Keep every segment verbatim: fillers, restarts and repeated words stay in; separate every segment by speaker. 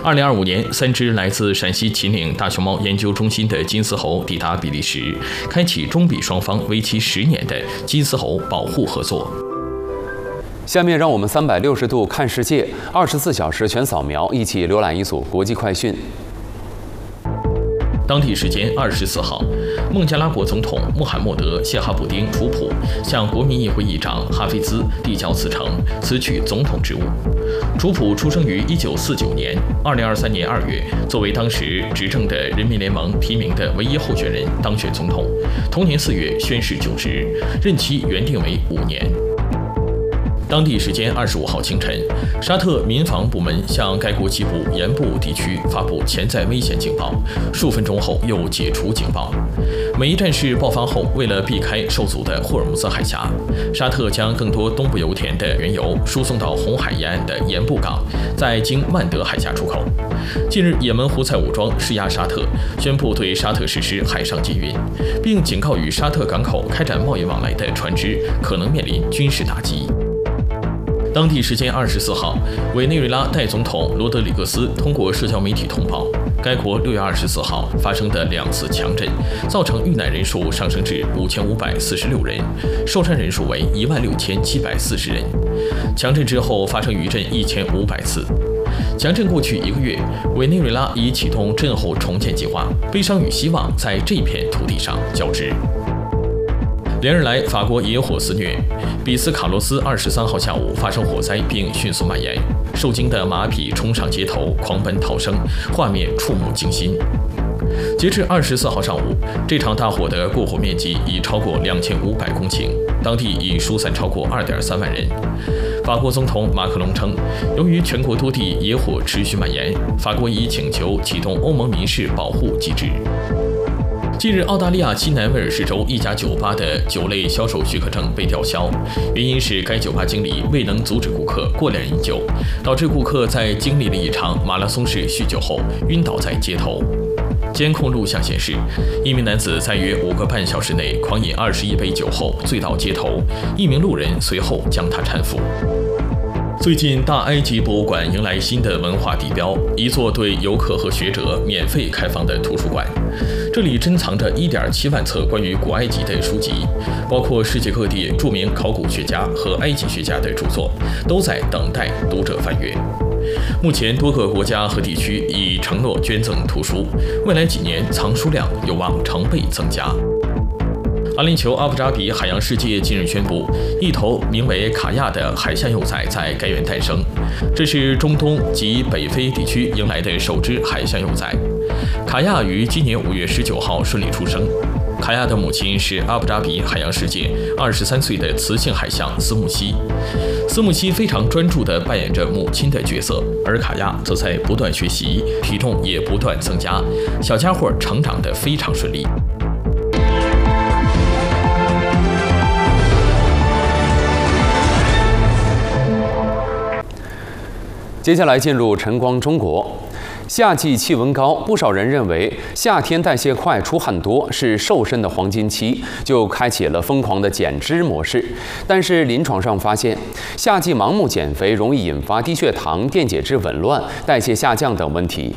Speaker 1: 二零二五年，三只来自陕西秦岭大熊猫研究中心的金丝猴抵达比利时，开启中比双方为期十年的金丝猴保护合作。
Speaker 2: 下面让我们三百六十度看世界，二十四小时全扫描，一起浏览一组国际快讯。
Speaker 1: 当地时间二十四号，孟加拉国总统穆罕默德·谢哈卜丁·楚普向国民议会议长哈菲兹递交辞呈，辞去总统职务。楚普出生于一九四九年，二零二三年二月，作为当时执政的人民联盟提名的唯一候选人当选总统。同年四月宣誓就职，任期原定为五年。当地时间二十五号清晨，沙特民防部门向该国西部沿部地区发布潜在危险警报，数分钟后又解除警报。美伊战事爆发后，为了避开受阻的霍尔木兹海峡，沙特将更多东部油田的原油输送到红海沿岸的盐布港，再经曼德海峡出口。近日，也门胡塞武装施压沙特，宣布对沙特实施海上禁运，并警告与沙特港口开展贸易往来的船只可能面临军事打击。当地时间二十四号，委内瑞拉代总统罗德里格斯通过社交媒体通报，该国六月二十四号发生的两次强震，造成遇难人数上升至五千五百四十六人，受伤人数为一万六千七百四十人。强震之后发生余震一千五百次。强震过去一个月，委内瑞拉已启动震后重建计划，悲伤与希望在这片土地上交织。连日来，法国野火肆虐，比斯卡洛斯二十三号下午发生火灾，并迅速蔓延。受惊的马匹冲上街头，狂奔逃生，画面触目惊心。截至二十四号上午，这场大火的过火面积已超过两千五百公顷，当地已疏散超过二点三万人。法国总统马克龙称，由于全国多地野火持续蔓延，法国已请求启动欧盟民事保护机制。近日，澳大利亚西南威尔士州一家酒吧的酒类销售许可证被吊销，原因是该酒吧经理未能阻止顾客过量饮酒，导致顾客在经历了一场马拉松式酗酒后晕倒在街头。监控录像显示，一名男子在约五个半小时内狂饮二十一杯酒后醉倒街头，一名路人随后将他搀扶。最近，大埃及博物馆迎来新的文化地标，一座对游客和学者免费开放的图书馆。这里珍藏着 一点七万册关于古埃及的书籍，包括世界各地著名考古学家和埃及学家的著作，都在等待读者翻阅。目前，多个国家和地区已承诺捐赠图书，未来几年藏书量有望成倍增加。阿联酋阿布扎比海洋世界近日宣布，一头名为卡亚的海象幼崽在该园诞生，这是中东及北非地区迎来的首只海象幼崽。卡亚于今年五月十九号顺利出生。卡亚的母亲是阿布扎比海洋世界二十三岁的雌性海象斯木希。斯木希非常专注地扮演着母亲的角色，而卡亚则在不断学习，体重也不断增加，小家伙成长得非常顺利。
Speaker 2: 接下来进入晨光中国。夏季气温高，不少人认为夏天代谢快、出汗多是瘦身的黄金期，就开启了疯狂的减脂模式。但是临床上发现，夏季盲目减肥容易引发低血糖、电解质紊乱、代谢下降等问题。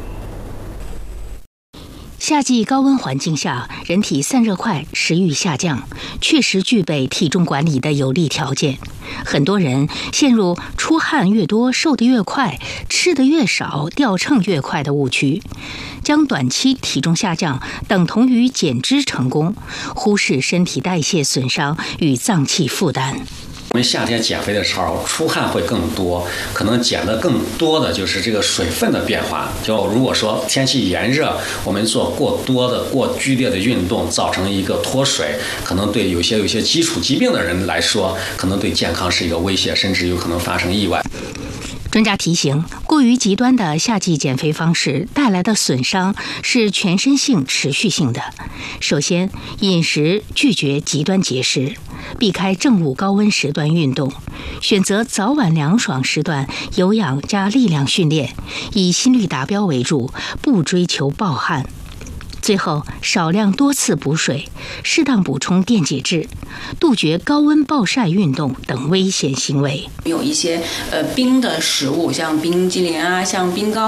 Speaker 3: 夏季高温环境下，人体散热快，食欲下降，确实具备体重管理的有利条件。很多人陷入出汗越多瘦得越快，吃得越少掉秤越快的误区，将短期体重下降等同于减脂成功，忽视身体代谢损伤与脏器负担。
Speaker 4: 我们夏天减肥的时候，出汗会更多，可能减的更多的就是这个水分的变化。就如果说天气炎热，我们做过多的、过剧烈的运动，造成一个脱水，可能对有些有些基础疾病的人来说，可能对健康是一个威胁，甚至有可能发生意外。
Speaker 3: 专家提醒，过于极端的夏季减肥方式带来的损伤是全身性、持续性的。首先，饮食拒绝极端节食，避开正午高温时段运动，选择早晚凉爽时段有氧加力量训练，以心率达标为主，不追求暴汗。最后，少量多次补水，适当补充电解质，杜绝高温暴晒运动等危险行为。
Speaker 5: 有一些呃冰的食物，像冰激凌啊，像冰糕。